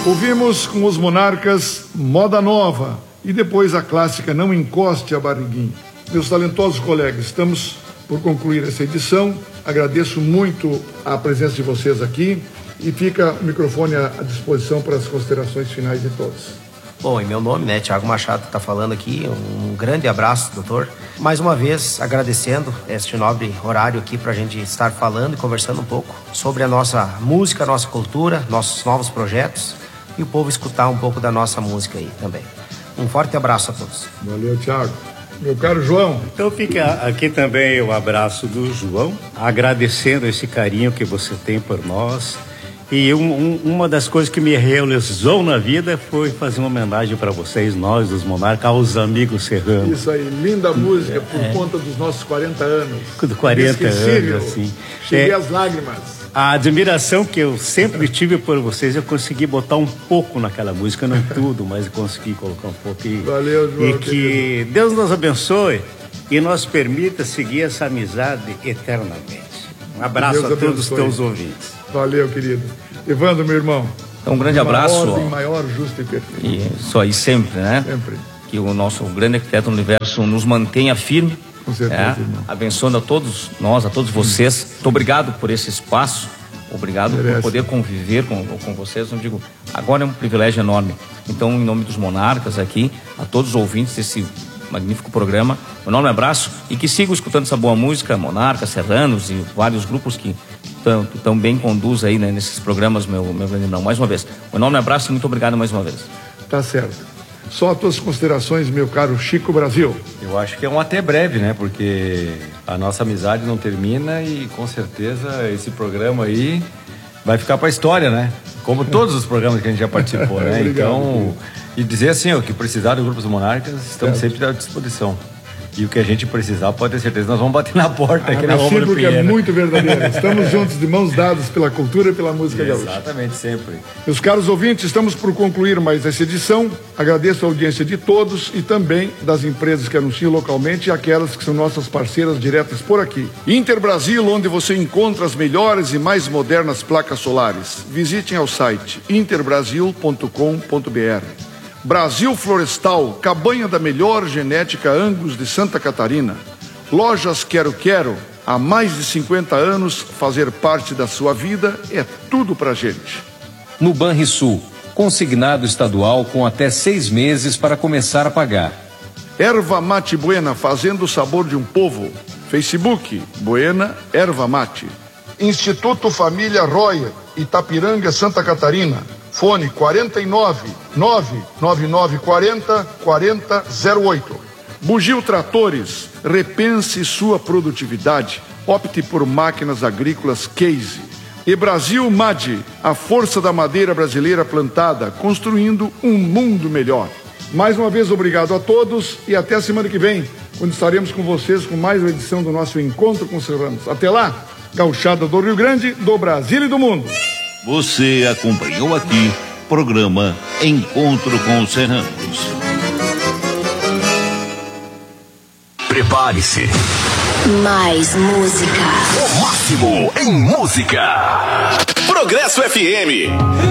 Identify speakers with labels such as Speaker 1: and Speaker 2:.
Speaker 1: Ouvimos com os Monarcas Moda Nova e depois a clássica Não Encoste a Barriguinha. Meus talentosos colegas, estamos por concluir essa edição. Agradeço muito a presença de vocês aqui e fica o microfone à disposição para as considerações finais de todos.
Speaker 2: Bom, em meu nome, Thiago Machado está falando aqui, um grande abraço, doutor. Mais uma vez, agradecendo este nobre horário aqui para a gente estar falando e conversando um pouco sobre a nossa música, a nossa cultura, nossos novos projetos e o povo escutar um pouco da nossa música aí também. Um forte abraço a todos.
Speaker 1: Valeu, Thiago. Meu caro João.
Speaker 3: Então fica aqui também o abraço do João, agradecendo esse carinho que você tem por nós. E uma das coisas que me realizou na vida foi fazer uma homenagem para vocês, nós, dos Monarcas, aos amigos serranos.
Speaker 1: Isso aí, linda música por conta dos nossos 40 anos.
Speaker 3: 40 anos, assim.
Speaker 1: Cheguei às lágrimas.
Speaker 3: A admiração que eu sempre tive por vocês, eu consegui botar um pouco naquela música, não tudo, mas eu consegui colocar um pouquinho.
Speaker 1: Valeu, João.
Speaker 3: E que Deus nos abençoe e nos permita seguir essa amizade eternamente. Um abraço a todos os teus ouvintes.
Speaker 1: Valeu, querido. Evandro, meu irmão.
Speaker 4: Então, um grande abraço.
Speaker 1: Ordem maior, justa e perfeita.
Speaker 4: Isso aí sempre, né?
Speaker 1: Sempre.
Speaker 4: Que o nosso grande arquiteto do universo nos mantenha firme.
Speaker 1: Com certeza, irmão.
Speaker 4: Abençoando a todos nós, a todos vocês. Muito obrigado por esse espaço. Obrigado por poder conviver com vocês. Eu digo, agora é um privilégio enorme. Então, em nome dos Monarcas aqui, a todos os ouvintes desse magnífico programa, um enorme abraço e que sigam escutando essa boa música, Monarcas, Serranos e vários grupos que tão bem conduz aí, né, nesses programas, meu grande irmão. Mais uma vez, um enorme abraço e muito obrigado mais uma vez.
Speaker 1: Tá certo. Só as tuas considerações, meu caro Chico Brasil.
Speaker 5: Eu acho que é um até breve, né? Porque a nossa amizade não termina e com certeza esse programa aí vai ficar para a história, né? Como todos os programas que a gente já participou, né?
Speaker 1: Obrigado,
Speaker 5: então, e dizer assim, ó, que precisar do Grupo dos Monarcas, estamos sempre à disposição. E o que a gente precisar, pode ter certeza, nós vamos bater na porta aqui na Rômulo Pinheiro.
Speaker 1: É muito verdadeiro. Estamos juntos de mãos dadas pela cultura e pela música gaúcha.
Speaker 5: Exatamente, sempre.
Speaker 1: Meus caros ouvintes, estamos por concluir mais essa edição. Agradeço a audiência de todos e também das empresas que anunciam localmente e aquelas que são nossas parceiras diretas por aqui. Inter Brasil, onde você encontra as melhores e mais modernas placas solares. Visitem ao site interbrasil.com.br. Brasil Florestal, cabanha da melhor genética Angus de Santa Catarina. Lojas Quero Quero, há mais de 50 anos, fazer parte da sua vida é tudo pra gente.
Speaker 6: No Banrisul, consignado estadual com até 6 meses para começar a pagar.
Speaker 1: Erva Mate Buena, fazendo o sabor de um povo. Facebook, Buena Erva Mate. Instituto Família Royer, Itapiranga, Santa Catarina. Fone 49 99940 4008. Bugio Tratores, repense sua produtividade. Opte por máquinas agrícolas Case. E Brasil MAD, a força da madeira brasileira plantada, construindo um mundo melhor. Mais uma vez, obrigado a todos e até a semana que vem, quando estaremos com vocês com mais uma edição do nosso Encontro com Serranos. Até lá, gauchada do Rio Grande, do Brasil e do mundo.
Speaker 7: Você acompanhou aqui programa Encontro com os Serranos.
Speaker 8: Prepare-se.
Speaker 9: Mais música.
Speaker 8: O máximo em música. Progresso FM.